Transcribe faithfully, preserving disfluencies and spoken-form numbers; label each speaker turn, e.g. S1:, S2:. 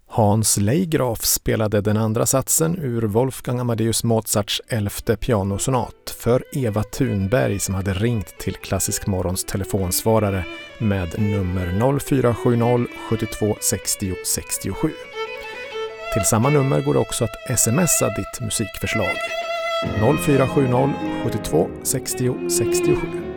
S1: Hans Leigraf spelade den andra satsen ur Wolfgang Amadeus Mozarts elfte pianosonat för Eva Thunberg som hade ringt till Klassisk Morgons telefonsvarare med nummer noll fyra sju noll sju två sex noll sex sju. Till samma nummer går det också att smsa ditt musikförslag noll fyra sju noll sju två sex noll sex sju.